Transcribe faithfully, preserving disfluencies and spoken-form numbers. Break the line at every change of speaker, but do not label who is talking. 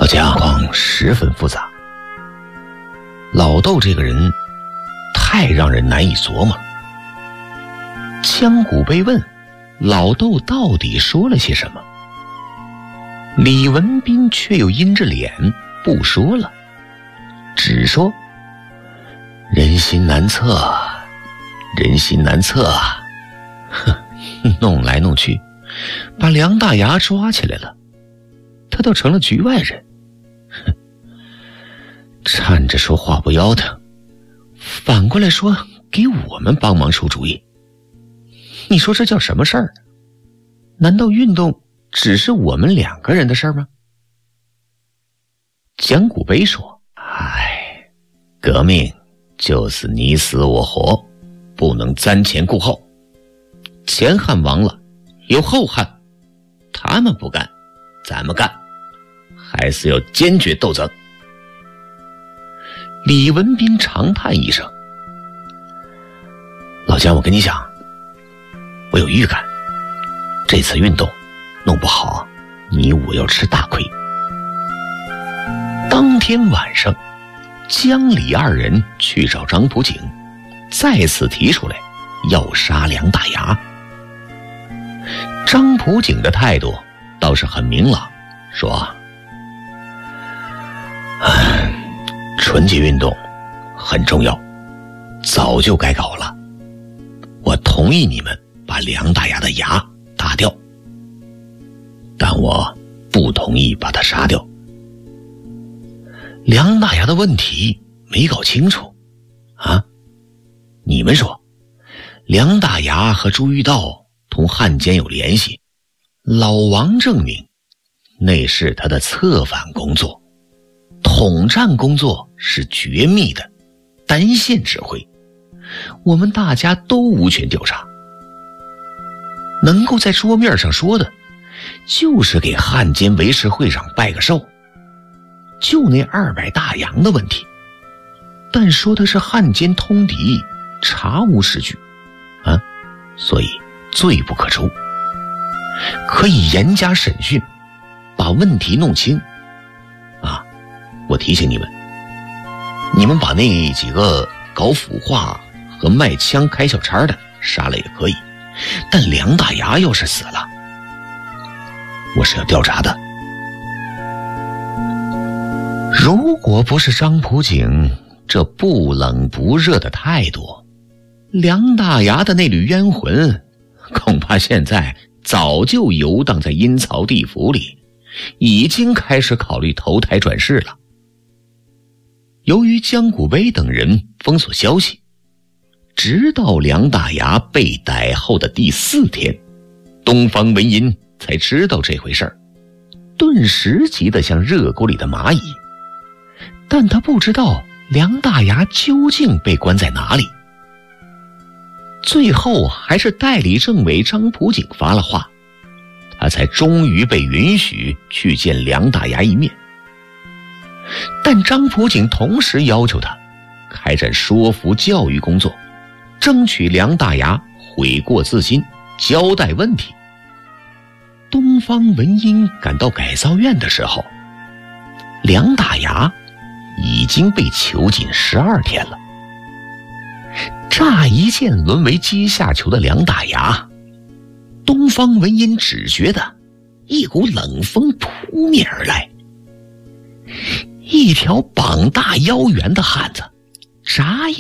家况十分复杂，老窦这个人太让人难以琢磨了。江谷被问老窦到底说了些什么，李文斌却又阴着脸不说了，只说人心难测，人心难测啊！哼，弄来弄去，把梁大牙抓起来了，他倒成了局外人。哼，站着说话不腰疼，反过来说给我们帮忙出主意。你说这叫什么事儿？难道运动只是我们两个人的事儿吗？蒋古碑说：唉，革命就是你死我活，不能瞻前顾后。前汉亡了，有后汉，他们不干，咱们干，还是要坚决斗争。李文斌长叹一声：老姜，我跟你讲，我有预感，这次运动弄不好，你我要吃大亏。当天晚上，江李二人去找张普景，再次提出来要杀梁大牙。张普景的态度倒是很明朗，说春季运动很重要，早就该搞了，我同意你们把梁大牙的牙打掉，但我不同意把他杀掉。梁大牙的问题没搞清楚啊！你们说梁大牙和朱玉道同汉奸有联系，老王证明那是他的策反工作，统战工作是绝密的，单线指挥，我们大家都无权调查。能够在桌面上说的就是给汉奸维持会上拜个寿，就那二百大洋的问题，但说的是汉奸通敌，查无实据啊，所以罪不可诛，可以严加审讯，把问题弄清啊！我提醒你们，你们把那几个搞腐化和卖枪开小差的杀了也可以，但梁大牙要是死了，我是要调查的。如果不是张普景这不冷不热的态度，梁大牙的那缕冤魂恐怕现在早就游荡在阴曹地府里，已经开始考虑投胎转世了。由于江古碑等人封锁消息，直到梁大牙被逮后的第四天，东方文音才知道这回事儿，顿时急得像热锅里的蚂蚁。但他不知道梁大牙究竟被关在哪里。最后还是代理政委张普景发了话，他才终于被允许去见梁大牙一面。但张普景同时要求他开展说服教育工作，争取梁大牙悔过自新，交代问题。东方文音赶到改造院的时候，梁大牙已经被囚禁十二天了。乍一见沦为阶下囚的梁大牙，东方文音只觉得一股冷风扑面而来，一条膀大腰圆的汉子，眨眼